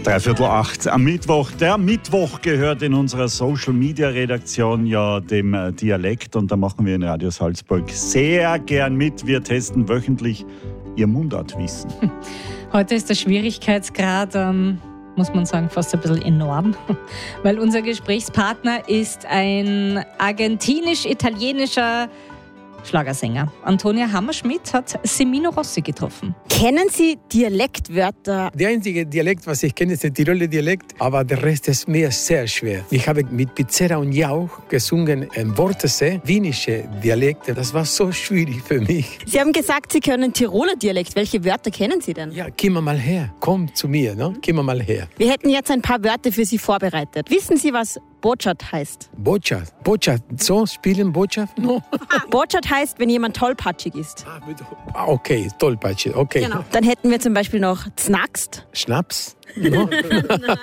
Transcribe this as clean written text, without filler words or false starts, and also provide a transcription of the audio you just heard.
7:43 am Mittwoch. Der Mittwoch gehört in unserer Social-Media-Redaktion ja dem Dialekt und da machen wir in Radio Salzburg sehr gern mit. Wir testen wöchentlich Ihr Mundartwissen. Heute ist der Schwierigkeitsgrad, muss man sagen, fast ein bisschen enorm, weil unser Gesprächspartner ist ein argentinisch-italienischer Schlagersänger. Antonia Hammerschmidt hat Semino Rossi getroffen. Kennen Sie Dialektwörter? Der einzige Dialekt, was ich kenne, ist der Tiroler Dialekt, aber der Rest ist mir sehr schwer. Ich habe mit Pizzera und Jauch gesungen im Wortesee, wienische Dialekte. Das war so schwierig für mich. Sie haben gesagt, Sie können Tiroler Dialekt. Welche Wörter kennen Sie denn? Ja, komm mal her. Komm zu mir, ne? Komm mal her. Wir hätten jetzt ein paar Wörter für Sie vorbereitet. Wissen Sie, was Botschaft heißt? Botschaft. So spielen Botschaft? No. Botschaft heißt, wenn jemand tollpatschig ist. Okay, tollpatschig. Okay. Genau. Dann hätten wir zum Beispiel noch Znackst. Schnaps? No.